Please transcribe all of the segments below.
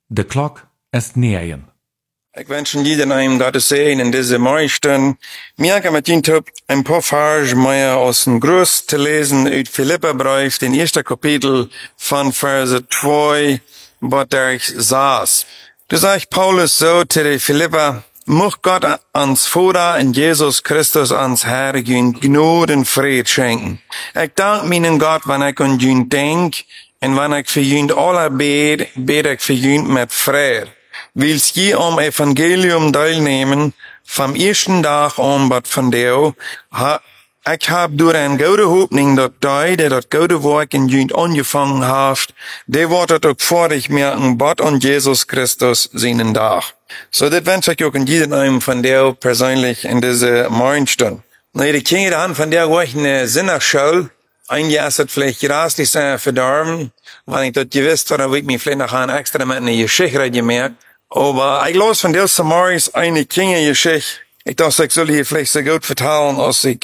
The clock is nearing. Ik wens jeden einem Gottes Segen in diese Morgenstunden. Mir kann mit Ihnen ein paar Verse mehr aus dem Gruß zu lesen uit Philipperbrief, den ersten Kapitel von Verse 2, wo der ich saß. Da sagt Paulus so zu den Philipper: Mocht Gott ans Vater in Jesus Christus ans Herr Gnade und Fried schenken. Ich dank meinen Gott, wenn ich an ihn denk, und wenn ich für ihn alle bete ich für ihn mit Fried. Wils je om Evangelium deelnemen, vom ersten Tag an wat van jou, ik heb door een goede hoopning dat die dat goede werk in jullie angefangen heeft, die wordt het ook voordig merken, wat aan Jesus Christus zijn dag. So, dit wens ik ook in jedem einem van jou persoonlijk in deze morgenstund. Nou, die kinderen van der war ich in der Sinnerschule. Ein Jahr ist es vielleicht grauslich verdorben, weil ich dort gewusst habe, ich mich vielleicht noch ein extra mit einer Geschichte gemerkt. Aber ich las von Deus Samaris eine Kindergeschichte. Ich dachte, ich soll hier vielleicht so gut vertellen, als ich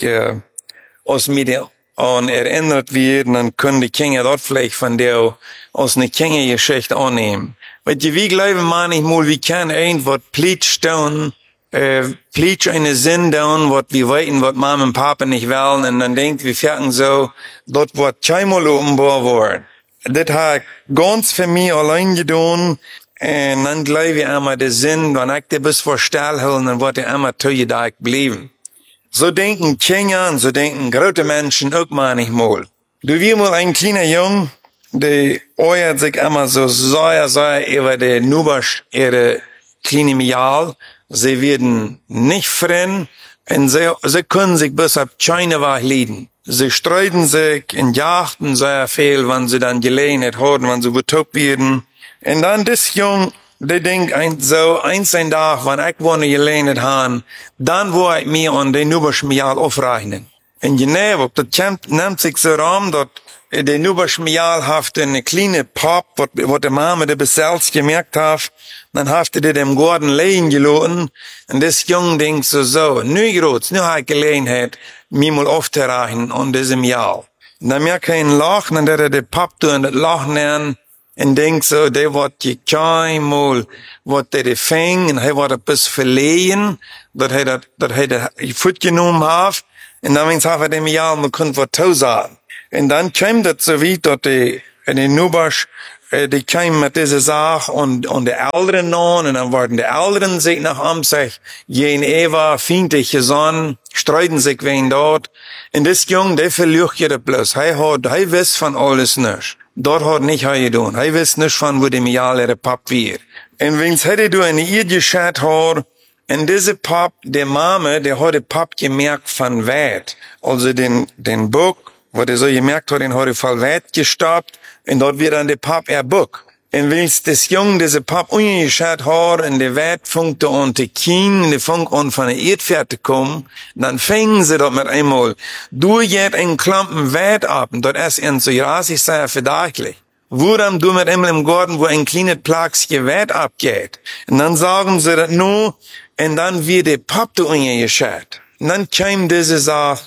aus mir an erinnert wird, dann können die Kinder dort vielleicht von der aus einer Kindergeschichte annehmen. Weil wie glauben manchmal, wir können irgendwas Pleitsch tun, Pleitsch eine Sinn tun, was wir weiten, was Mama und Papa nicht wollen, und dann denkt wir fertig so, dort wird keinmal offenbar worden. Das hat ganz für mich allein getan. En dan glaube ich einmal den Sinn, wenn ich dir bis vor Stall holen, dann wird er einmal da bleiben. So denken Kinder und so denken große Menschen auch manchmal. Du wirst mal ein kleiner Jung, der äußert sich immer so sehr über den Nubasch, ihre kleine Mial. Sie werden nicht fremd und sie können sich bis auf keine Wahl leiden. Sie streiten sich und jachten sehr viel, wenn sie dann Gelegenheit haben, wenn sie betäubt werden. Und dann das Jung, der denkt so, eins ein Tag, wenn ich wohne gelernt habe, dann wo ich mir an den Nuberschmial aufrechnen. Und genau, das nimmt sich so rum, dass der Nuberschmial hat eine kleine Pop, was der Mama der selbst gemerkt hat, dann hat er dem Gordon legen gelassen, und das Jung denkt so, nu groß, nu habe ich Gelegenheit, mir mal aufzureichen an diesem Jahr. Und dann merkt er einen Lachen, und der Pop tun, das Lachen lernen, en denkt so, der wordt gekeinmal, wat der fing, en hij wordt een bisschen verlegen, dat hij dat voet genomen heeft, en dan wens hij dem Jahr, man kunt wat toezagen. En dan kwam dat so weit, dat de Nubasch, die kwam met deze zaak, en de Älteren an, en dan worden de Älteren sich nach sich, jen Eva, fiendlich gesonnen, streiten sich wen dort, en das Jung, der verlucht je bloß, hij wist van alles nichts. Dort hat nicht er getan. Er weiß nicht von, wo dem Jahr ihre Pap wird. Und wenn's hätte du eine ihr geschaut hat, und diese Pap, der Mama, der hat den Pap gemerkt von Wert. Also den Buck, wo der so gemerkt hat, den hat er voll Wert gestoppt, und dort wird dann der Pap Buck. Und wenn's das Jung, diese Pap ungeschaut hat, und der Wert funkte unter Kien, und der fängt an von der Erdfährte kommen, dann fängen sie dort mit einmal, du jetzt einen Klampen Wert ab, und dort ist ihnen so rasig sehr verdächtig. Woran du mit einmal im Garten, wo ein kleines Plagsche Wert abgeht. Und dann sagen sie das nur, und dann wird der Pap da ungeschaut. Und dann kam diese Sache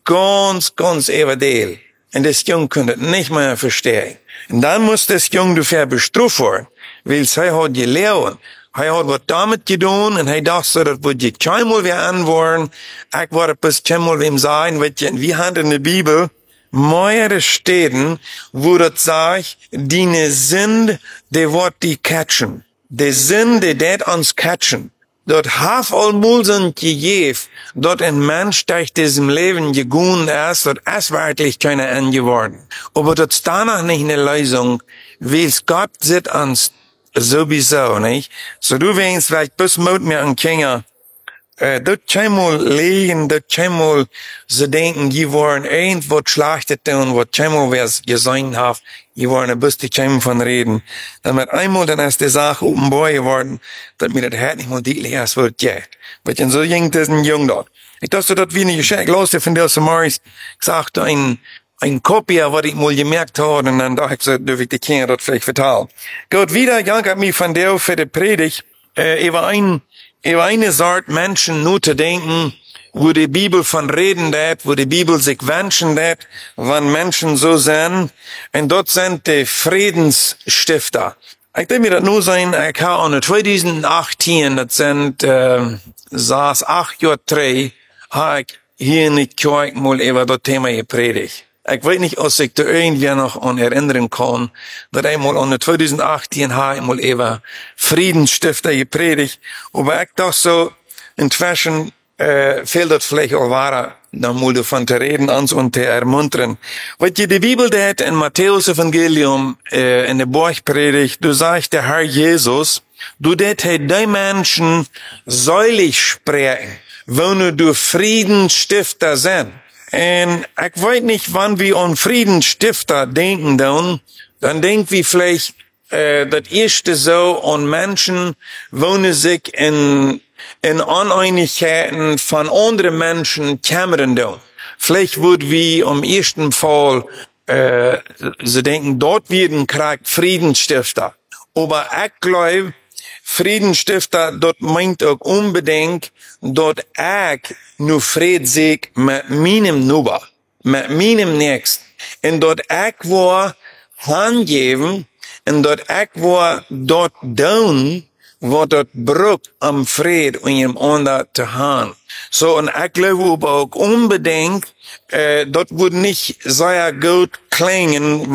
ganz everdeel. Und das Jung konnte nicht mehr verstehen. Und dann muss das Jung dafür bestraft werden, weil er hat gelernt. Er hat was damit getan, und er dachte so, das wird jetzt keinmal wieder anworden. Ich werde bis keinmal wem sagen, wir haben in der Bibel mehrere Städten, wo das sagt, die sind, die wird die catchen. Die sind, die det uns catchen. Dort haf allmul sind gegeben, dort ein Mensch durch diesem Leben gegangen ist, dort ist wirklich keiner angeworden. Aber dort ist danach nicht eine Lösung, weil Gott sieht uns sowieso, nicht? So du weinst vielleicht bis Mut mir an Kinder, dort keinmal liegen, dort keinmal so denken, die wollen irgendwas Schlechtes tun, was keinmal wer gesehen hat, die wollen ein bisschen keinmal von reden. Dann mit einmal, dann ist die Sache offenbar geworden, dass mir das Herz nicht mal deutlich ist, wird geht. Weil so ging das ein Jung dort. Ich dachte, dort wie eine Geschichte, los, der von der Samaris, gesagt, ein Kopier, was ich mal gemerkt habe, und dann dachte ich, so dürfe ich die Kinder dort vielleicht vertellen. Gut, wieder, Jank hat mich von der für die Predigt, über eine Sorte Menschen nur zu denken, wo die Bibel von reden wird, wo die Bibel sich wünschen wird, wenn Menschen so sind. Und dort sind die Friedensstifter. Ich denke mir, das nur sein, ich habe in 2018, das sind, saß 8 Jahre 3, habe ich hier in der Kirche mal über das Thema gepredigt. Ich weiß nicht, ob ich da irgendwie noch an erinnern kann, dass ich mal in 2018 habe ich mal über Friedensstifter gepredigt, aber ich dachte so, inzwischen, fehlt das vielleicht auch wahr, dann mal davon zu reden, uns und zu ermuntern. Was die Bibel hat in Matthäus Evangelium, in der Bergpredigt, du sagst, der Herr Jesus, du det die Menschen säulig sprechen, wenn du Friedensstifter sind. Und ich weiß nicht, wann wir an Friedensstifter denken, dann denken wir vielleicht, das erste so an Menschen, wohnen sich in Uneinigkeiten von anderen Menschen kämmern da. Vielleicht wird wie im ersten Fall, sie denken, dort werden Krieg Friedensstifter. Aber ich glaube, Friedensstifter, dort meint auch unbedingt, dort ich nur Fried sich mit meinem Nuber, mit meinem Nächsten. Und dort ich war angeben, und dort ich war dort down, wat dat brug am Fried und ihrem ander te haben. So, und ich glaube aber auch unbedingt, dat wird nicht sehr gut klingen,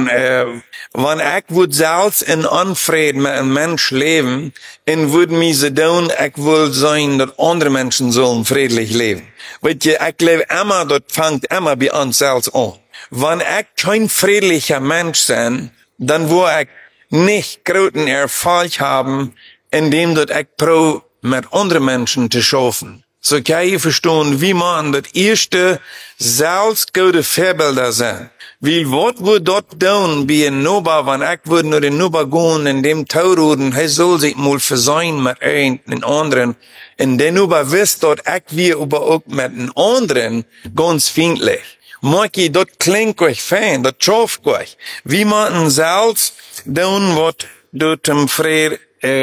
wenn ich würde selbst in Unfried mit einem Mensch leben, und würde mir so tun, ich will sein, dass andere Menschen sollen friedlich leben. Weißt du, ich glaube immer, das fängt immer bei uns selbst an. Wenn ich kein friedlicher Mensch bin, dann will ich nicht großen Erfolg haben, indem dat ich pro mit anderen Menschen zu schaffen. So kann ich verstehen, wie man das erste selbst gute Vorbilder sein. Wie was wird dort tun, wie ein Nuba, wenn ich würde nur den Nuba gehen, in dem Tauruden, er soll sich mal versöhnen mit einen anderen. Und der Nuba wisst dort, ich wir aber auch mit den anderen ganz freundlich. Maki, das klingt euch fein, das schafft euch. Wie man selbst tun, was dort im Frieden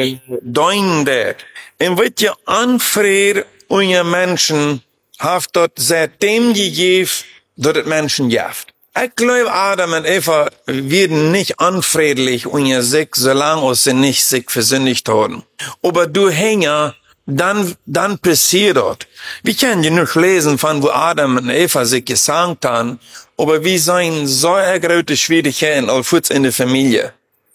dein det. En wat je anfreer unje Menschen haft dort seitdem gegeben, dat het Menschen jaft. Ich glaube, Adam und Eva werden nicht unfriedlich unje sich, solange sie nicht sich versündigt haben. Aber du Hänger, dann passiert das. Wir können ja nicht lesen von, wo Adam und Eva sich gesagt haben, aber wir sind so große Schwierigkeiten, als in der Familie.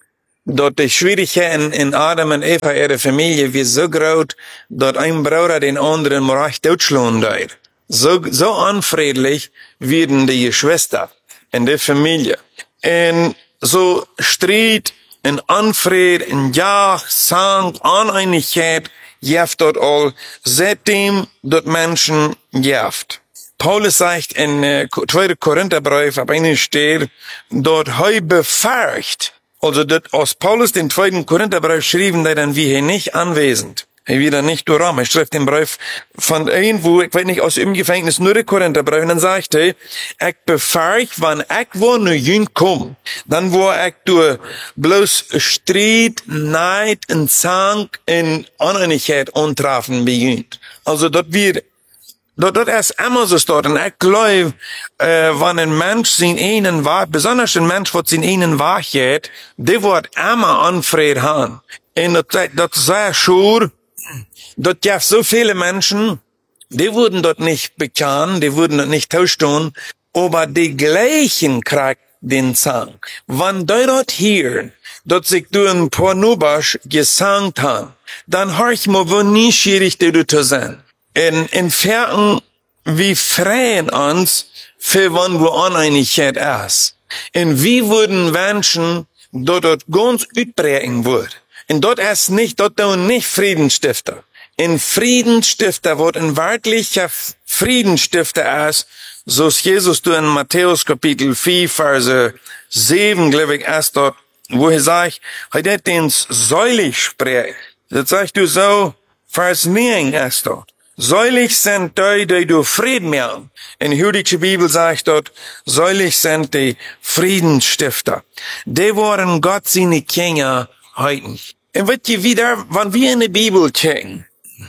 Dort die Schwierigkeiten in Adam und Eva, ihre Familie, wie so groß, dort ein Bruder den anderen recht totschlagen dort. So unfriedlich werden die Geschwister in der Familie. Und so Streit, in Unfried, in Jagd, Sang, Uneinigkeit, jaft dort all, seitdem dort Menschen jaft. Paulus sagt in 2. Korintherbrief, ab einer steht, dort heu befärcht. Also, dat, als Paulus den 2. Korintherbrief schrieben, da dann wir hier nicht anwesend. Er wieder nicht durch Ram. Er schreibt den Brief von irgendwo, ich weiß nicht, aus dem Gefängnis, nur der Korintherbrief. Und dann sagt er, ich befahre, wenn ich wo nur jüng komm, dann wo ich durch bloß Streit, Neid und Zank in Uneinigkeit antreffen beginnt. Also, dort wird dort ist immer so dort. Und ich glaube, wenn ein Mensch sein einen wahr, besonders ein Mensch, was sein einen wahr geht, der wird immer Unfried haben. Und das ist sehr schön. Dort gibt so viele Menschen, die wurden dort nicht bekannt, die wurden dort nicht tauschen, aber die gleichen kriegen den Zank. Wenn die dort hier, dort sich durch ein paar Nubasch gesangt haben, dann hör ich mal, wo nie schwierig die zu sein. In Ferien, wir freuen uns, für wann wo Uneinigkeit ist. Und wie würden Menschen dort ganz utbrechen wird. Und dort ist nicht, dort nicht Friedensstifter. In Friedensstifter, wo ein wirklicher Friedensstifter ist, so ist Jesus du in Matthäus Kapitel 4, Verse 7, glaube ich, ist dort, wo er sagt, er hat den säulig sprechen. Das sagt du so, Vers 9 ist dort. Säulig sind die du Frieden machen. In der jüdischen Bibel sagt dort, säulig sind die Friedensstifter. Die waren Gott seine Kinder heute. Und wird ihr wieder, wenn wir in die Bibel checken,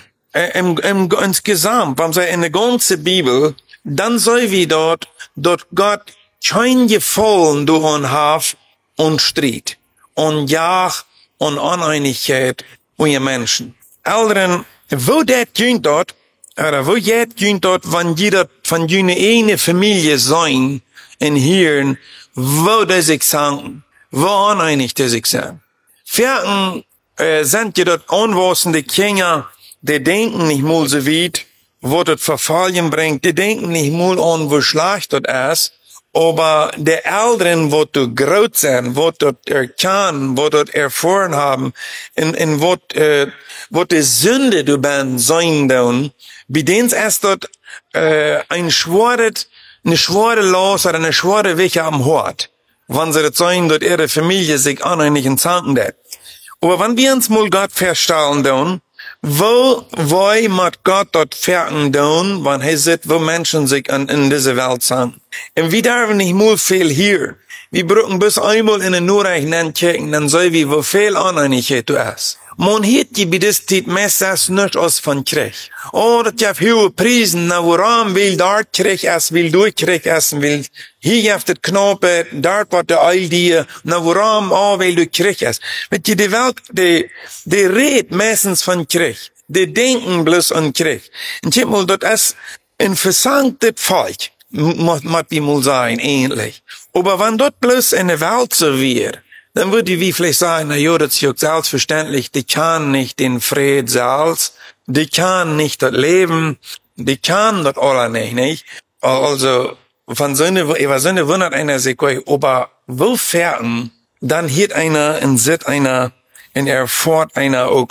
insgesamt, wenn wir in der ganzen Bibel, dann soll wir dort Gott kein Gefallen durch hat und Streit und Jagd und Uneinigkeit unter Menschen. Anderen, wo das geht dort, oder wo das geht dort, wenn jeder von jene eine Familie sein, in hier, wo das sich sagen, wo uneinig das sich sagen. Vierten, sind ja dort unwissende Kinder, die denken nicht mal so weit, wo das Verfallen bringt, die denken nicht mal an, wo schlecht das ist, aber der Älteren, wo du groß sein, wo du erkennen, wo du erfahren haben, in wo die Sünde du ben sein dann, bei denen ist dort eine schwere Los oder eine schwere Wege am Hort, wenn sie das sein, dass ihre Familie sich uneinigen zanken hat. Aber wenn wir uns mal Gott feststellen dann, wo mit Gott dort fertig tun, wenn er sieht, wo Menschen sich in dieser Welt sind. Und wir dürfen nicht mal viel hier. Wir brauchen bis einmal in den Nachrichten checken, dann sehen wir, wo viel Uneinigkeit du hast. Man hört die bei dieser Zeit meistens nicht aus von Krieg. Oh, das gibt hohe Prisen, na woran will dort Krieg essen, will durch Krieg essen, will hier auf das Knoppe, dort wird der Eil dir, na woran, oh, will du Krieg essen. Mit die Welt, die redet meistens von Krieg. Die denken bloß an Krieg. Und ich mal, das ist ein versanktes Volk, muss die mal sein, ähnlich. Aber wenn dort bloß in der Welt so wird, dann würde wie vielleicht sagen, na ja, das ist ja selbstverständlich, die kann nicht den Fried selbst, die kann nicht das Leben, die kann das alle nicht. Also, von so einer wundert einer sich, aber wo fährten, dann hielt einer und sieht einer, und erfährt einer auch,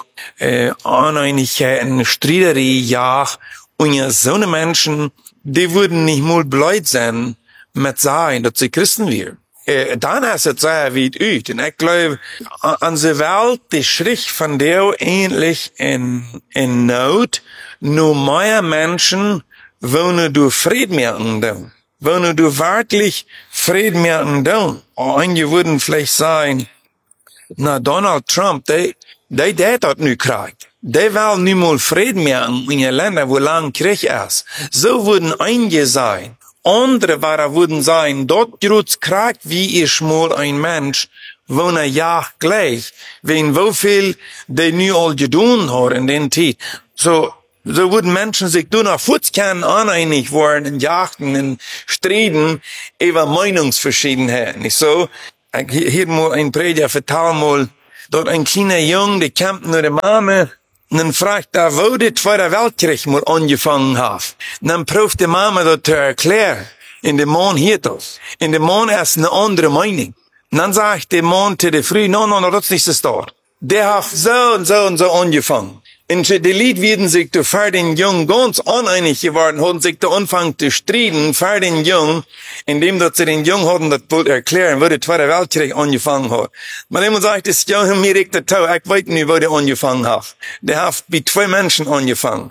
Uneinigkeiten, Streiterie, ja, und ja, so eine Menschen, die würden nicht mal blöd sein, mit sagen, dass sie Christen wären. Dann ist es sehr weit ut. Und ich glaube, an der Welt, die Schrift von der ähnlich in Not, nur mehr Menschen wollen du Frieden merken dann. Wollen du wirklich Frieden merken dann. Einige würden vielleicht sagen, na, Donald Trump, der dort nu Krieg. Der will nicht mal Frieden merken in den Ländern, wo lang Krieg ist. So würden einige sein. Andere würden sagen, dort gibt's Krieg, wie ich mal ein Mensch, wo ja gleich, wenn wo viel die nu all getan hat in den Zeit. So würden Menschen sich nur noch Futzkern uneinig worden in Jachten, in Striden, über Meinungsverschiedenheiten. Nicht so? Hier mal ein Prediger vertell mal, dort ein kleiner Junge, der kämpft nur die Mama, und dann fragt er, wo der Zweite Weltkrieg mal angefangen hat. Und dann prüft die Mama das zu erklären. In dem Mann hier das. In dem Mann ist eine andere Meinung. Und dann sagt der Mann zu der Frau, no, das ist nicht das dort. Der hat so und so und so angefangen. Und die Leute werden sich für den Jungen ganz uneinig geworden, haben sich da angefangen zu streiten für den Jungen, indem dass sie den Jungen hatten, das wohl erklären, wo der Zweite Weltkrieg angefangen hat. Man immer sagt, das Junge, mir regt der Tau, ich weiß nicht, wo der angefangen hat. Der hat mit 2 Menschen angefangen.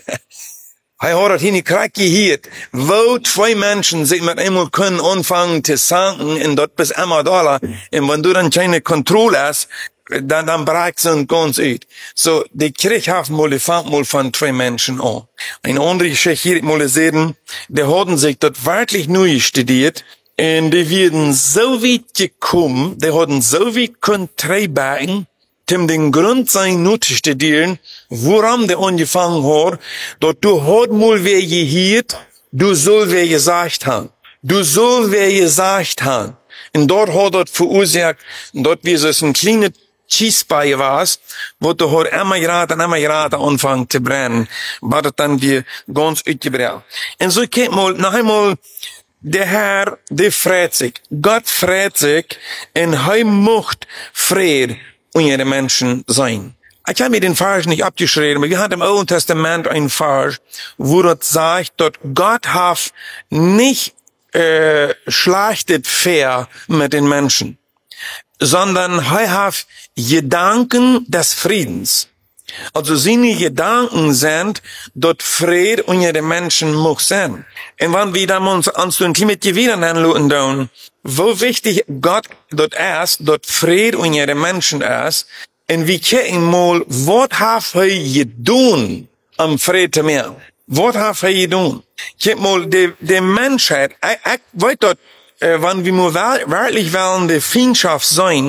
Er hat hier nicht Krieg gehört, wo 2 Menschen sich mit einmal können anfangen zu sanken, und dort bis immer $. Und wenn du dann keine Kontrolle hast, dann braucht es ganz ut. So, die Krieg hat mal von 2 Menschen an. Eine andere Geschichte hier mal sehen, die hatten sich dort wirklich neu studiert, und die werden so weit gekommen, die hatten so weit kontreibagen, um den Grund sein nur zu studieren, woran der angefangen hat, dort du hat mal wer gehört, du soll wer gesagt haben. Du soll wer gesagt haben. Und dort hat dort verursacht, und dort wie so ein kleines Cheesebei war's, wo du hat immer gerade anfangen zu brennen, war das dann wie ganz uitgebrannt. Und so geht mal, noch einmal, der Herr, der freut sich. Gott freut sich, und er macht Frieden unter den Menschen sein. Ich habe mir den Vers nicht abgeschrieben, aber wir haben im Alten Testament einen Vers, wo das sagt, dass Gott hat nicht schlachtet fair mit den Menschen, sondern er hat Gedanken des Friedens. Also seine Gedanken sind, dort Fried unter den Menschen muss sein. Und wenn wir dann uns ein mit Gewinnen anschauen, wo wichtig Gott dort ist, dort Fried unter den Menschen ist, und wir gucken mal, was hat er getan am Frieden mehr? Was hat er getan? Guck mal, die Menschheit, ich weiß dort, wenn wir mal wirklich wollen, die Feindschaft sein,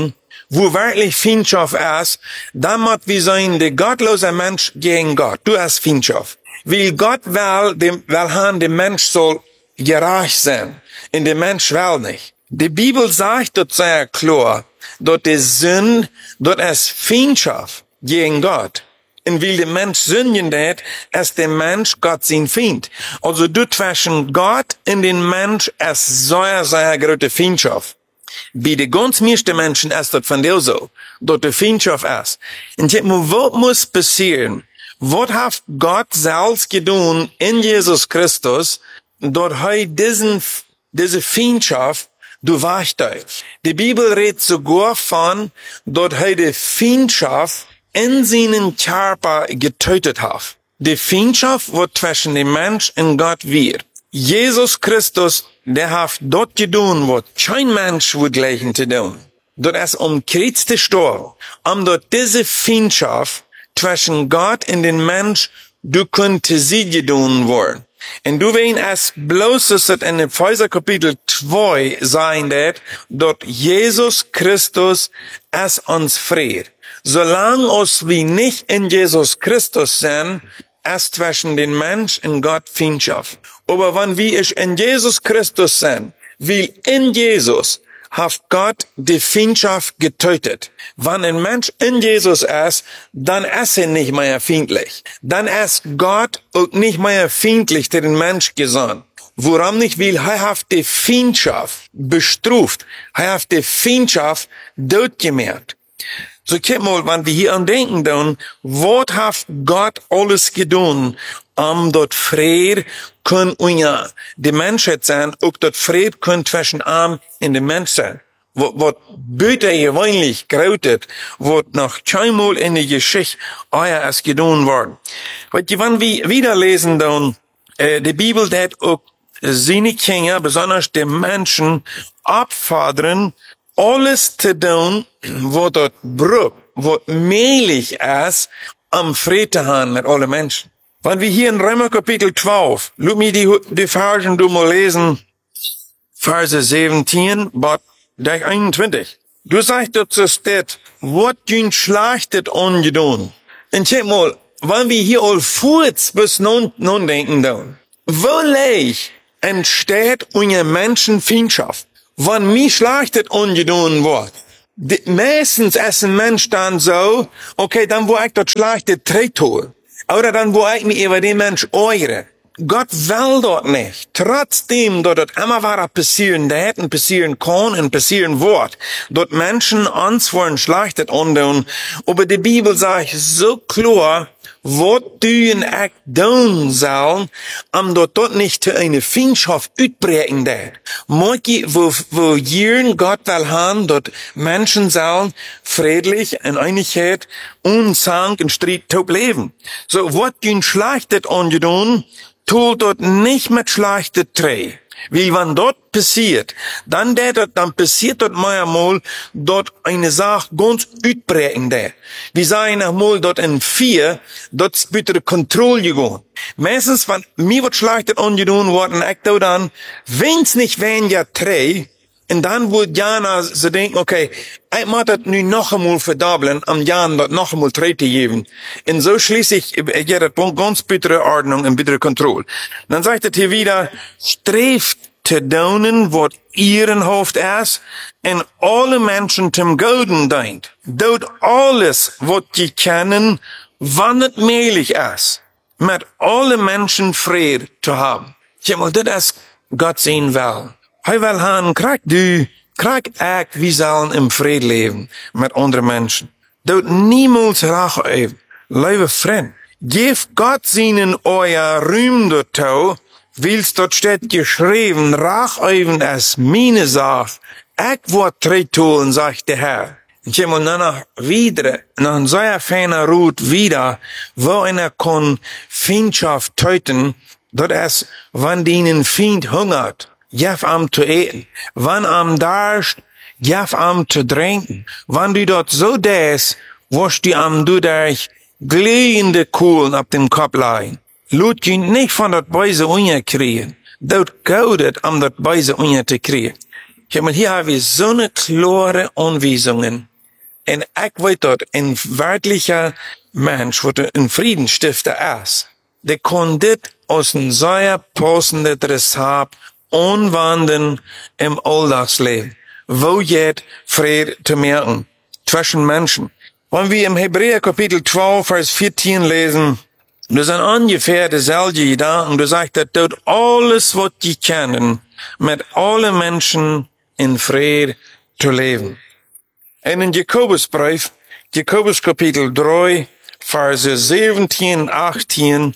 wo wirklich Feindschaft ist, dann muss wir sein, der gottlose Mensch gegen Gott. Du hast Feindschaft. Weil Gott will haben, der Mensch soll gerecht sein. Und der Mensch will nicht. Die Bibel sagt dort sehr klar, dort ist Sünde, dort ist Feindschaft gegen Gott. Und weil der Mensch sündigen hat, ist der Mensch Gott sein Feind. Also du zwischen Gott und den Mensch ist sehr, sehr große Feindschaft. Bei den ganz meisten Menschen ist das von dir so, dort die Feindschaft ist. Und jetzt, was muss passieren? Was hat Gott selbst getan in Jesus Christus, dort diese Feindschaft du weichst. Die Bibel redet sogar von, dort die Feindschaft in seinen Körper getötet hat. Die Feindschaft, wo zwischen dem Mensch und Gott wird. Jesus Christus, der hat dort getan, wo kein Mensch wird gleichen zu tun. Dort ist Kreuz gestorben, dort diese Feindschaft zwischen Gott und dem Mensch, du könnte sie getan worden. Und du weißt es bloß, dass es in Epheser Kapitel 2 sein wird, dort Jesus Christus es uns friert. Solange wir nicht in Jesus Christus sind, ist zwischen den Mensch und Gott Feindschaft. Aber wenn wir in Jesus Christus sind, weil in Jesus hat Gott die Feindschaft getötet. Wenn ein Mensch in Jesus ist, dann ist er nicht mehr feindlich. Dann ist Gott auch nicht mehr feindlich zu den Mensch gesandt. Woran nicht, weil er hat die Feindschaft bestraft. Er hat die Feindschaft durchgemerkt. So, guck mal, wenn wir hier an denken, dann, was hat Gott alles getan, dort Friede können unter die Menschheit sein, auch dort Friede können zwischen Arm und dem Mensch sein. Was bitte gewöhnlich grautet, was noch keinmal in der Geschichte euer ist getan worden. Weil wenn wir wieder lesen, dann, die Bibel hat auch seine Kinder, besonders die Menschen, abfordern, alles zu tun, wo dort braucht, wo möglich ist, Frieden zu haben mit allen Menschen. Wenn wir hier in Römer Kapitel 12, lass mich die Versen du mal lesen, Verse 17, bis 21. Du sagst dort so steht, was dün schlachtet ungedun. Und check mal, wenn wir hier all kurz bis nun denken dann, wo leicht entsteht unser Menschenfeindschaft? Wenn mich schlachtet ungedun wird, meistens ist ein Mensch dann so, okay, dann wo ich dort schlachtet Tretol. Oder dann wo ich mich über den Mensch eure. Gott will dort nicht. Trotzdem, dort immer was passieren, der hätten passieren kann und passieren wird. Dort Menschen uns wollen schlachtet undun. Aber die Bibel sagt so klar, was du in echt tun sollen, dort nicht zu einer Feindschaft utbrechen dat. Manche, wo jeden Gott will haben, dort Menschen sollen friedlich in Einigkeit und Zank und Streit top leben. So, was du schlachtet undun, tut dort nicht mit schlachtet Trei. Wie wenn dort passiert, dann passiert dort mal dort eine Sache ganz utbrechen da. Wir sagen einmal dort in 4, dort bitte Kontrolle gegangen. Meistens, wenn mir wird schlachtet ungedun worden, ich da dann, wenn's nicht ja Trei, und dann wird Jana so denken, okay, ich muss das nun noch einmal verdoppeln, Jan dort noch einmal treten geben. Und so schließlich, ja, das ganz bittere Ordnung und bittere Kontrolle. Dann sagt er hier wieder, streeft te doen wat ihren Hoofd ist, und alle Menschen zum Golden denkt. Doet alles, was die kennen, wann es möglich ist, mit allen Menschen Frieden zu haben. Ja, mal, das ist Gott sein will. Hij will haben, krieg ich, wir sollen im Frieden leben mit anderen Menschen. Doet niemals Rache even. Liebe Freund, geef Gott seinen euer Ruhm dazu, willst dort steht geschrieben, Racheven ist meine Sache. Ich wort treten, sagt der Herr. Und ich muss danach wieder, nach ein sehr feiner Rut wieder, wo einer kann Feindschaft töten, dort ist, wenn den Feind hungert, gib ihm zu essen. Wenn ihm darscht, gib ihm zu trinken. Wenn du dort so des, wirst du ihm durch glühende Kohlen auf dem Kopf legen. Lut je nicht von dat Beise unje kriegen. Dort gaudet, dat Beise unje zu kriegen. Ja, maar hier haben wir so eine klare Anweisungen. En ik weet dat een werklicher Mensch, wat een Friedensstifter is, die kon dit als een zeer passende Recipe anwenden im Alltagsleben, wo jetzt Friede zu merken zwischen Menschen. Wenn wir im Hebräer Kapitel 12, Vers 14 lesen, das sind ungefähr dieselbe Gedanken. Du sagst, dass dort alles, was die kennen, mit allen Menschen in Friede zu leben. Und in Jakobusbrief, Jakobus Kapitel 3, Verse 17 und 18,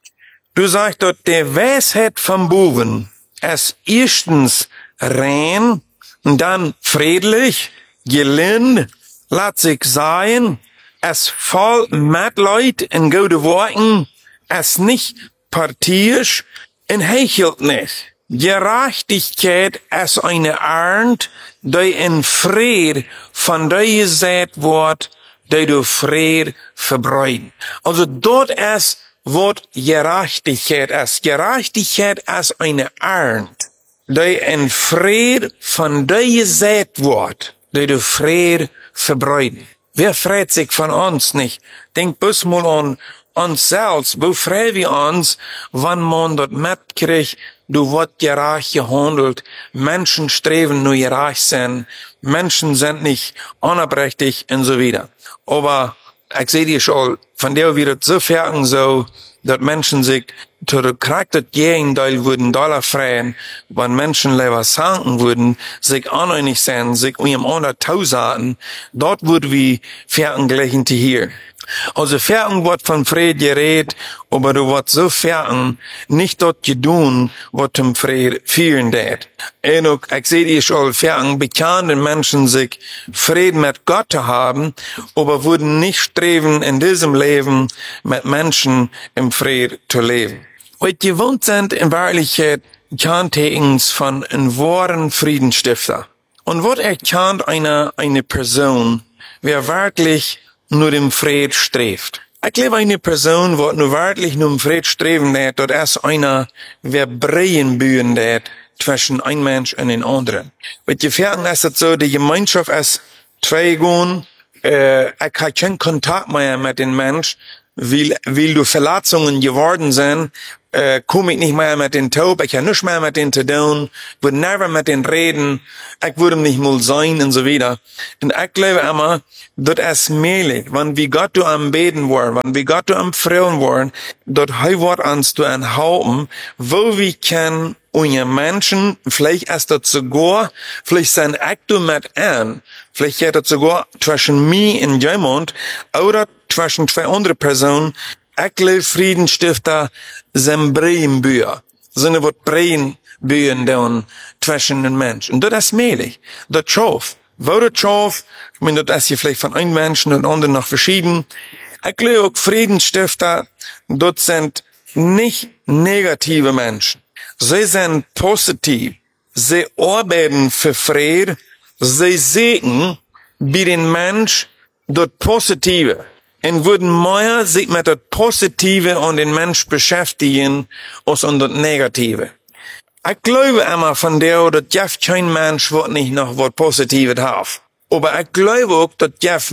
du sagst dort, der Weisheit vom Buben ist erstens rein, und dann friedlich, gelind, laat sich sein, es voll Mitleid in gute Worten, es nicht partisch und hechelt nicht. Gerechtigkeit ist eine Ernte, die in Fried von der gesät wird, die du Fried verbreiten. Also dort ist, was Gerechtigkeit ist. Gerechtigkeit ist eine Ernte, die in Fried von der gesät wird, die du Fried verbreiten. Wer freut sich von uns nicht? Denk bloß mal an uns selbst. Wo freuen wir uns, wenn man dort mitkriegt, du wird gerecht gehandelt, Menschen streben nur gerecht sein, Menschen sind nicht unabsichtlich und so weiter. Aber ich sehe dir schon, von der wird es so fertig so, dass Menschen sich zu der Charakter Gegenteil würden Dollar freien, wenn Menschen lieber sagen würden, sich aneinig sein, sich um ihrem anderen tausaten, dort würden wir fertig hier. Also fertig wird von Fried geredet, aber du wird so fertig nicht dort gedun, was zum Fried führen wird. Und ich sehe dir schon fertig, bekannte Menschen sich Fried mit Gott zu haben, aber würden nicht streben, in diesem Leben mit Menschen im Fried zu leben. Weil gewohnt sind in Wahrlichkeit Kennzeichens von einem wahren Friedensstifter. Und was erkennt eine Person, wer wirklich nur dem Fried strebt? Ich glaube, eine Person, die nur wirklich nur im Fried streben wird, das ist einer, wer Breien bühen wird zwischen ein Mensch und den anderen. Weil gefährden ist es so, die Gemeinschaft ist trägen, ich habe keinen Kontakt mehr mit dem Mensch, weil du Verletzungen geworden sind, komme ich nicht mehr mit den Taub, ich habe nicht mehr mit den zu tun, würde never mit den reden, ich würde nicht mal sein und so weiter. Und ich glaube immer, das ist möglich, wenn wir Gott du am Beten wollen, wenn wir Gott du am Freuen wollen, dort wird uns du anhalten, wo wir können unter Menschen, vielleicht ist das sogar, vielleicht sind ich du mit an, vielleicht geht das sogar zwischen mir und jemand, oder zwischen zwei andere Personen. Ich glaube, Friedensstifter sind Breinbücher. Sind was Breinbücher dann zwischen den Menschen. Und das ist möglich. Das schafft. Wo das schafft, ich meine, das ist hier vielleicht von einem Menschen und anderen noch verschieden. Ich glaube auch Friedensstifter, das sind nicht negative Menschen. Sie sind positiv. Sie arbeiten für Frieden. Sie sehen bei den Menschen das Positive. Und würden mehr sich mit das Positive und den Mensch beschäftigen, als an das Negative. Ich glaube immer von der, dass Jeff kein Mensch wird nicht noch was Positives hat. Aber ich glaube auch, dass Jeff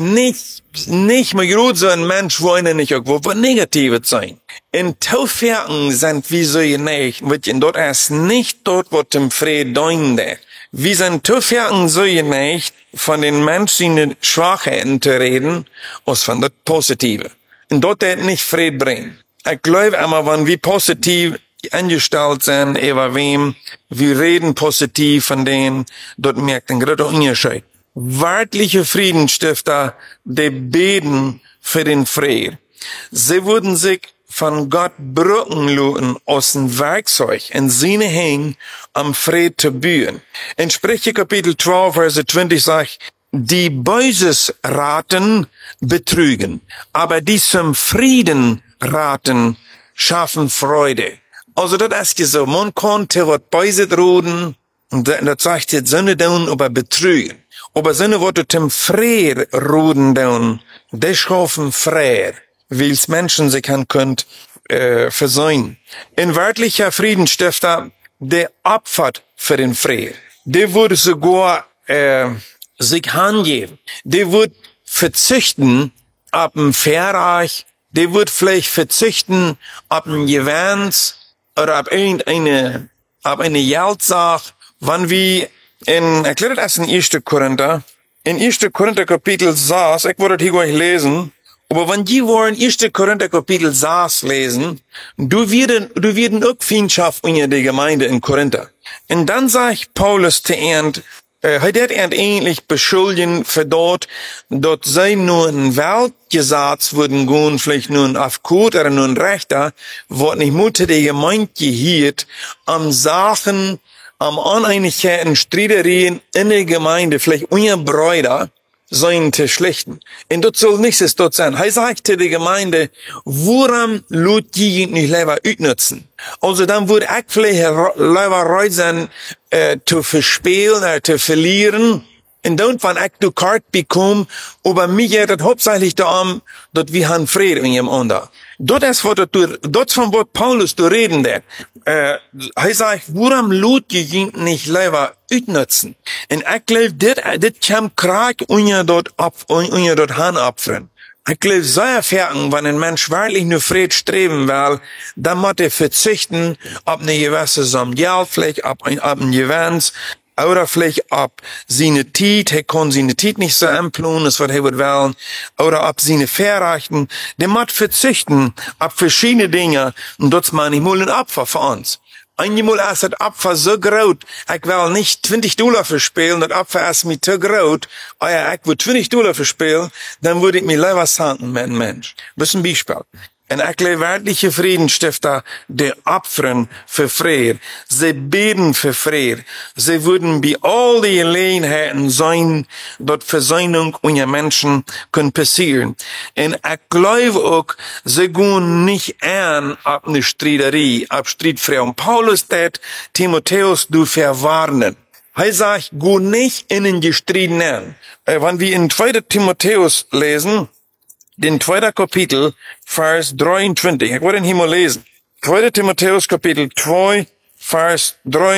nicht mehr gut so ein Mensch wollen, nicht auch was Negatives sein. In Taufwerken sind wir so geneigt, weil dort ist nicht dort, was dem Fried deinde. Wir sind Taufwerken so geneigt, von den menschlichen Schwachheiten zu reden, als von das Positive. Und dort wird nicht Fried bringen. Ich glaube immer, wenn wir positiv eingestellt sind, über wem, wir reden positiv von denen, dort merkt ein großer Unterschied. Wirkliche Friedensstifter, die beten für den Frieden. Sie würden sich von Gott brücken lassen aus dem Werkzeug in seine Hände am Fried zu bühen. In Sprüche Kapitel 12, Verse 20 sagt, die Böses raten, betrügen, aber die zum Frieden raten, schaffen Freude. Also das ist so, man konnte was Böses reden, und das sagt jetzt Sünde tun, aber betrügen. Aber Sünde wurde zum Fried reden tun, die schaffen Fried. Wie's Menschen sich könnt versöhnen. In wörtlicher Friedensstifter, der opfert für den Frieden. Der würde sogar sich hingeben. Der wird verzichten ab dem Verreich, der wird vielleicht verzichten ab dem Gewand oder ab eine Geldsache, wann wir erklärt das in 1. Korinther, in 1. Korinther Kapitel 6, ich wollte hier gleich lesen, aber wenn die wollen 1. Korinther Kapitel 6 lesen, du werden auch Feindschaft unter der Gemeinde in Korinther. Und dann sagt Paulus zu Ernst, hat eigentlich beschuldigen für dort sei nur ein Weltgesetz würden gehen, vielleicht nur ein Afkut oder nur ein Rechter, wird nicht Mutter der Gemeinde gehielt, am Sachen, am Uneinigkeiten, Streitereien in der Gemeinde, vielleicht unter Brüder, sein zu schlichten. Und das soll nichts dort sein. Er sagt zu der Gemeinde, woran lut die nicht lieber utnutzen? Also dann würde ich vielleicht lieber reut sein, zu verspielen oder zu verlieren. Und dann, wenn ich die Karte bekomme, aber mich geht es hauptsächlich darum, dass wir haben Frieden in jedem anderen. Das ist von was Paulus zu reden hat. Er sagt, woran lut die nicht lieber utnutzen? Und ich glaube, das kommt gerade unter dort Hand abfern. Ich glaube, sehr fertig, wenn ein Mensch wirklich nur Frieden streben will, dann muss er verzichten auf eine gewisse Summe Geld, vielleicht auf ein Gewinn, oder vielleicht ab seine Zeit, er kann seine Zeit nicht so emplohnen, das was er wird wollen, oder ab seine Verrechten, der muss verzichten ab verschiedene Dinge, und das meine ich mal ein Opfer für uns. Einmal ist das Opfer so groß, ich will nicht $20 verspielen, das Opfer ist mir zu groß, ich will $20 verspielen, dann würde ich mir lieber sagen mit einem Mensch. Das ist ein Beispiel. En enkele werkelijke Friedensstifter, die opfern für Frieden. Sie beten für Frieden. Sie würden bei all die Gelegenheiten sein, dort Versöhnung unter Menschen können passieren. Und ich glaube auch, sie gehen nicht an ab eine Streiterie, ab Streitfrei. Und Paulus hat Timotheus du verwarnen. Er sagt, geh nicht in den Gestriden an. Wenn wir in 2. Timotheus lesen, den 2. Kapitel, Vers 23. Ich wollte ihn hier mal lesen. 2. Timotheus Kapitel 2, Vers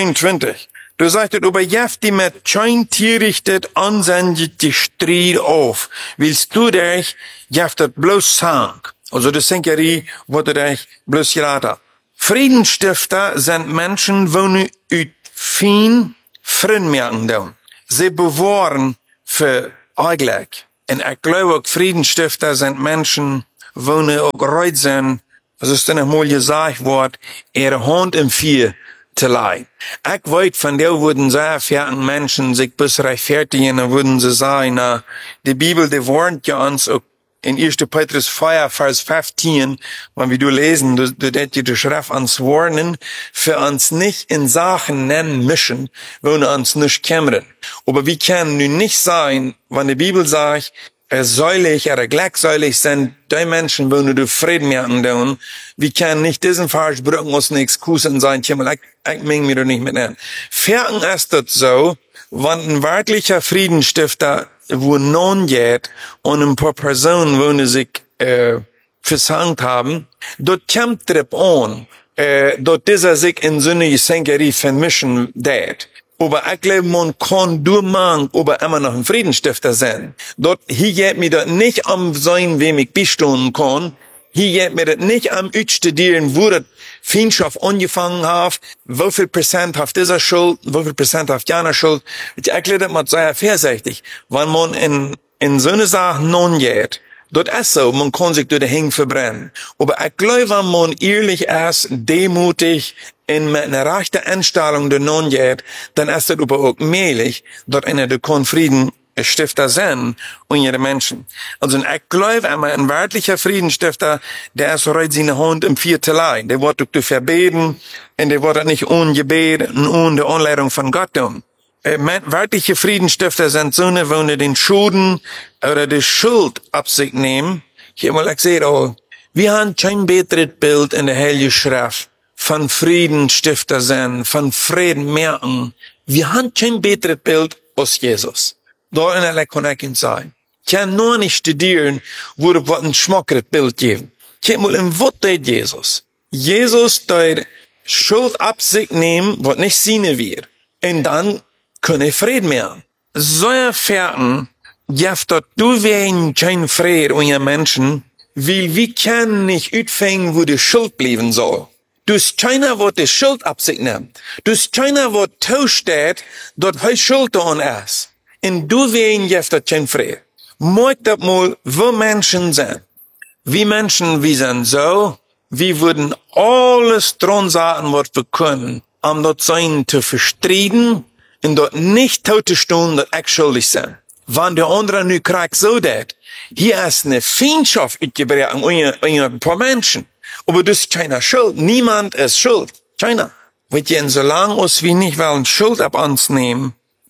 23. Du sagtest, aber jeft die mit kein Tierrichtet ansendet die Streit auf. Willst du dich, jeftet bloß Sang. Also das Senkerie wurde dich bloß geraten. Friedensstifter sind Menschen, wohnen ut fein Frieden down. Sie bewahren für eigentlich. Und ich glaube auch, Friedensstifter sind Menschen, wohnen auch reut sind, also ist dann einmal gesagt worden, ihre Hand im Vier zu leihen. Ich weiß, von der würden sehr viele Menschen sich bis rechtfertigen, dann würden sie sagen, na, die Bibel, die warnt ja uns auch in 1. Petrus 4, Vers 15, wenn wir du lesen, du die Schrift uns warnen, für uns nicht in Sachen nennen mischen, wo wir uns nicht kümmern. Aber wir können nun nicht sein, wenn die Bibel sagt, säulig oder gleichsäulig sind die Menschen, wo du Frieden machen tun. Wir können nicht diesen Vers brauchen, uns eine Exkuse und sagen, ich meng mir doch nicht mit an. Fertig ist das so, wenn ein wirklicher Friedensstifter wo non geht und ein paar Personen, wo sich versankt haben, dort kommt drauf an, dort dieser sich in so eine Gesenkerie vermischen wird. Aber ich glaube, man kann durchmachen, aber immer noch ein Friedensstifter sein. Dort, hier geht mir das nicht am sein, wem ich bestehen kann. Hier geht mir das nicht am Utstudieren, wo das Feindschaft angefangen hat, wie viel Prozent auf dieser Schuld, wie viel Prozent auf jener Schuld. Ich erkläre das mal sehr vorsichtig. Wenn man in so eine Sache non geht, dort ist so, man kann sich durch den Hing verbrennen. Aber ich glaube, wenn man ehrlich ist, demutig, in mit einer rechten Einstellung der non geht, dann ist das aber auch möglich, dort einer der Frieden Stifter sein unter den Menschen. Also ich glaube, ein wirklicher Friedensstifter, der ist reut seine Hand im Viertelei. Der wird auch zu verbeten, und der wird nicht ohne Gebet und ohne die Anleitung von Gott tun. Wirkliche Friedensstifter sind so eine, wo den Schulden oder die Schuld ab sich nehmen. Ich habe mal gesagt, wir haben kein besseres Bild in der Heiligen Schrift von Friedensstifter sein, von Frieden merken. Wir haben kein besseres Bild als Jesus. Da in der kann ich Ihnen sagen. Ich kann nur nicht studieren, wo du ein schmackeres Bild geben. Ich habe mal in was tut Jesus? Jesus tut Schuld ab sich nehmen, was nicht seine wird. Und dann können Frieden mehr. So fertig, Jeft dat du wen kein Frieden unter Menschen, weil wir können nicht utfängen, wo die Schuld bleiben soll. Dus keiner wird die Schuld ab sich nehmen. Dus keiner wird tauschtet, dort hij Schuld an ist. Und du wen jeft dat kein Frieden. Moik dat mal, wo Menschen sind. Wie Menschen, wir sind so, wir würden alles dran sagen, was wir können, um dort sein zu verstreiten und dort nicht tote Stunden, dort echt schuldig sind. Wenn der andere nu kriegt so dat, hier ist eine Feindschaft uitgebrochen unter ein paar Menschen. Aber das ist keiner Schuld. Niemand ist schuld. Keiner. Weet je, en solange uns wir nicht wollen Schuld ab uns nehmen,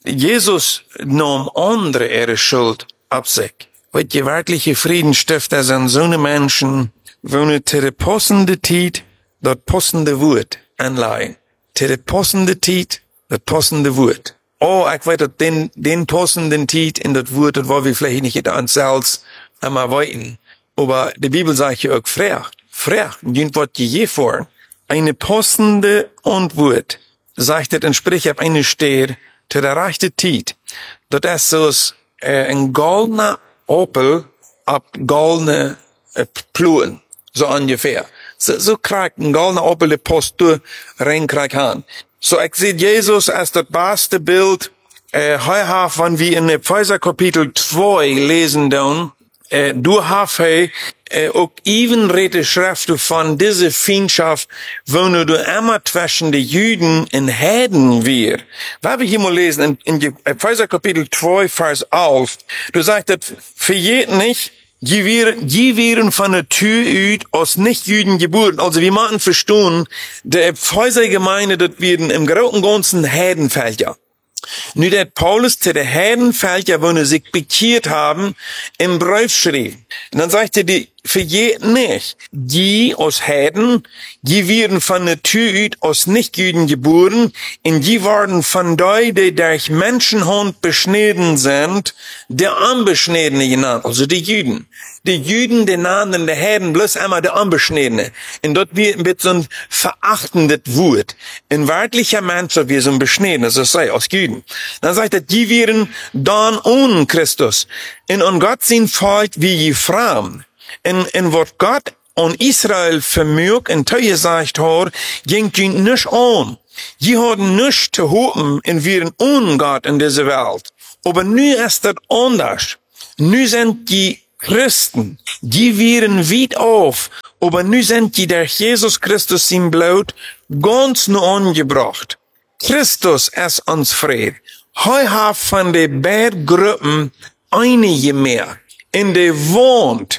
Jesus nahm andere ihre Schuld ab sich. Weet je, wirkliche Friedensstifter sind so eine Menschen, wo nu zu der passende Zeit, dort passende Wort anleihen. Zu der passende Zeit, dort passende Wort. Oh, ich weiß, den passenden Zeit in das Wort, das war wir vielleicht nicht an selbst einmal weiten. Aber die Bibel sagt ja auch frech, den Wort je vor. Eine passende Antwort, sagt es in Sprüche ab eine Stelle, zu der rechten Zeit. Das ist so ein goldener Opel ab goldene Pluen, so ungefähr. So kriegt ein goldener Opel die Post durch, reinkriegt an. So, ich sehe Jesus als das beste Bild, heuer, wenn wir in Epheser Kapitel 2 lesen dann, du hast auch evenrede Schrift von dieser Feindschaft, wo nur du immer zwischen den Juden und Heiden wir. Wenn wir hier mal lesen, in Epheser Kapitel 2, Vers 11, du sagst, für jeden nicht, die wären von der Tür aus Nicht-Juden geboren. Also wir machen verstehen, der Epheser-Gemeinde, das werden im großen Ganzen Heidenfelder. Nu der Paulus zu der Heidenfelder, wo sie sich bekehrt haben, im Brief schrieb. Und dann sagte die, für jeden nicht. Die aus Heiden, die werden von der Tür aus Nicht-Juden geboren, und die werden von denen, die durch Menschenhand beschnitten sind, der Unbeschnittene genannt, also die Juden. Die Juden, die nannten der Heiden bloß einmal der Unbeschnittene. Und dort wird so ein verachtendes Wort. Ein wörtlicher Mensch, wie so ein Beschnittener, so sei, aus Juden. Dann sagt er, die wären dann ohne Christus. Und Gott sind folgt wie die Frauen. Und was Gott an Israel vermögt und gesagt hat, ging ihn nicht an. Die hatten nichts zu hoffen und wären ohne Gott in dieser Welt. Aber nu ist das anders. Nu sind die Christen, die wären weit auf, aber nu sind die durch Jesus Christus im Blut ganz nur angebracht. Christus ist uns Fried. Heu hat von den beiden Gruppen einige mehr. In der wohnen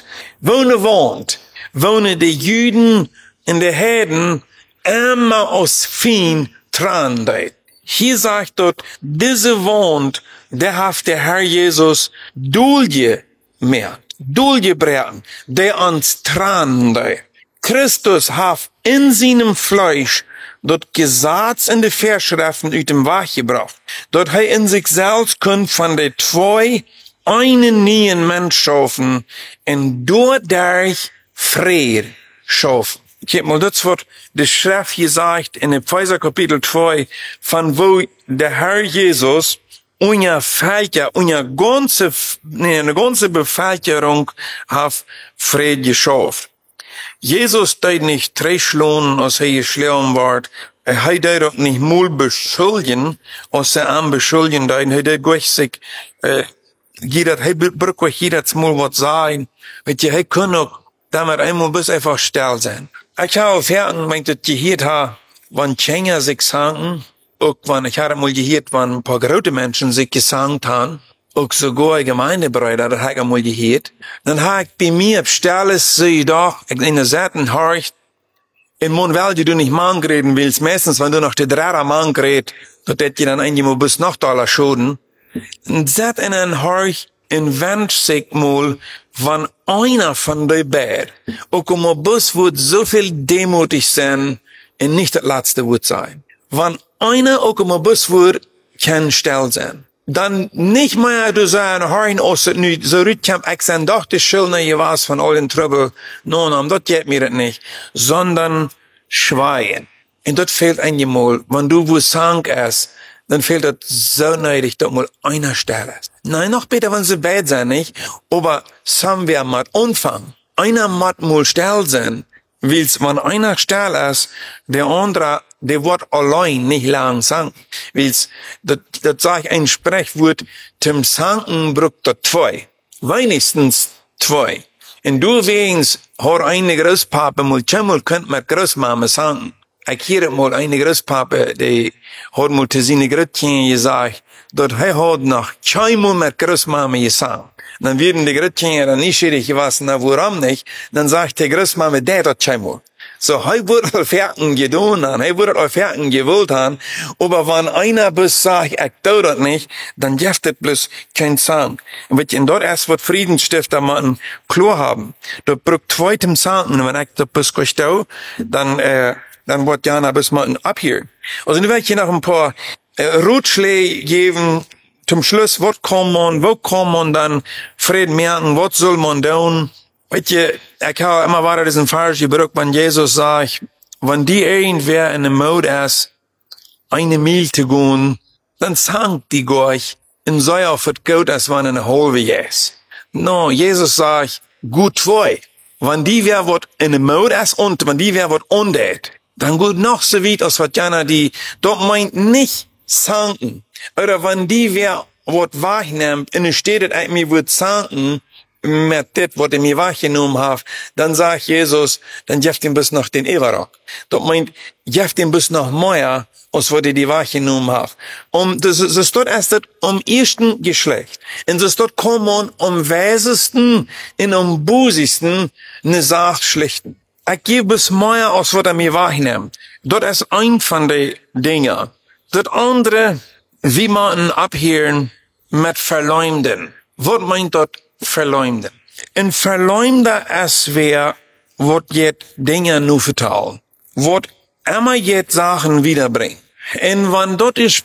die Juden in der Heiden immer aus Fien Trandeit. Hier sagt dort, diese wohnt, der hat der Herr Jesus Dulje mehr. Dulje bringen, der uns Trandeit. Christus hat in seinem Fleisch dort Gesetz in die Verschriften aus dem Wach gebracht. Dort er in sich selbst könnt von den zwei einen neuen Mensch schaffen und dadurch Frieden schaffen. Ich hab mal das Wort der Schrift gesagt in Epheser Kapitel 2, von wo der Herr Jesus eine ganze Bevölkerung hat Frieden geschaffen. Jesus hat nicht treschlohnen, als er geschlagen wird. Er hat auch nicht mal beschuldigen, als er am beschuldigen, er hat gleich sich, jeder mal was sagen. Weet je, hij kann auch damit einmal bis einfach still sein. Ich habe auf Herzen, wenn ich das gehört habe, wenn Kinder sich sagen, auch wenn ich habe mal gehört, wenn ein paar große Menschen sich gesagt haben, auch sogar Gemeindebrüder, das habe ich mal gehört, dann habe ich bei mir auf Stelle, sehe ich doch, in der Seiten horcht, in Mund, weil du nicht Mann reden willst, meistens, wenn du noch der Drehrer Mann redest, dann hätt ihr dann einmal bis noch da Schulden. Und seit in ein Horch, in Wend sich mal, wenn einer von den beiden, auch mal bis wird so viel demutig sein, und nicht das letzte Wort sein. Wenn einer auch mal bis wird, kann still sein. Dann nicht mehr du sagen, hören, aus nu so rütkamp, ich sein doch die Schulden, je was von allen Trübel, no, das geht mir das nicht, sondern schweien. Und das fehlt einmal, wenn du wo sang es, dann fehlt das so nötig, dass mal einer Stelle ist. Nein, noch besser, wenn sie bad sind, nicht? Aber sagen wir mal Anfang. Einer muss mal still sein, weil wenn einer still ist, der andere, der wird allein nicht lang sagen. Weil das sag ich ein Sprechwort, zum Sanken braucht er zwei. Wenigstens zwei. Und du wegen, hat eine Großpapa mal zweimal könnt mit Großmama sagen. Ich hier mal eine Großpapa, die hat mal zu seinen Grötchen gesagt, dass er hat noch zweimal mit Großmama gesagt. Dann werden die Grötchen dann nicht schwierig gewesen, na warum nicht? Dann sagt die Großmama, der hat zweimal. So, er wurde auf Herzen getan haben, er wurde auf Herzen gewollt haben, aber wenn einer bis sagt, ich tue das nicht, dann darf das bloß kein Sagen. Und wenn dort erst wird Friedensstifter machen, klar haben, dort braucht zweitem Sagen, wenn ich das bis tue, dann wird Jana bis mal abhören. Also, nun werde ich hier noch ein paar Ratschläge geben, zum Schluss, wo kann man dann Frieden merken, was soll man tun? Weet je, ich habe immer weiter diesen Vers gebraucht, wenn Jesus sagt, wenn die irgendwer in der Mode ist, eine Mil zu gehen, dann sagt die euch, in so auf het gut ist, wenn eine halbe ist. No, Jesus sagt, gut zwei. Wenn die wer wat in der Mode ist und wenn die wer wat undet, dann gut noch so weit, als wat Jana die, dort meint nicht sanken. Oder wenn die wer wat wahrnimmt, in der Städte mir wird sanken, mit das, was ich mir wahrgenommen habe, dann sagt Jesus, dann jeft ihn bis nach den Everock. Das meint, jeft ihn bis nach mehr, als was ich die wahrgenommen habe. Das ist dort erst ersten Geschlecht. Und das dort kommen weisesten und busigsten eine Sache schlichten. Ich gebe bis mehr, als was mir wahrnimmt. Dort ist ein von den Dingen. Das andere, wie man abhören mit Verleumden. Was meint dort verleumden? Ein Verleumder ist wer, wird jetzt Dinge nur vertrauen, wird immer jetzt Sachen wiederbringen. Und wenn dort ist,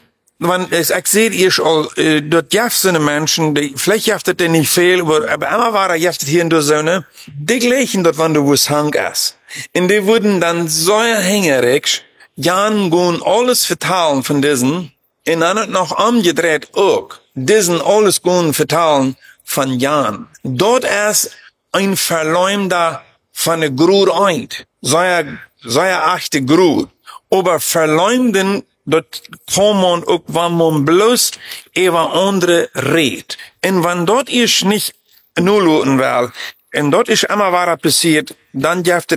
ich sehe ich all, dort jaften Menschen, die, vielleicht jaftet der nicht viel, aber immer war jaftet hier in der Sonne, die gleichen dort, wenn du was hang ist. Und die wurden dann so hängerig, Jan gehen alles vertalen von diesen, und dann hat noch umgedreht auch, diesen alles gehen vertalen von Jan. Dort ist ein Verleumder von der Grur eint. Sei achte Grur. Aber Verleumden, dort kommen auch, wenn man bloß über andere redet. Und wenn dort ist nicht null will, und dort ist immer was passiert, dann darf das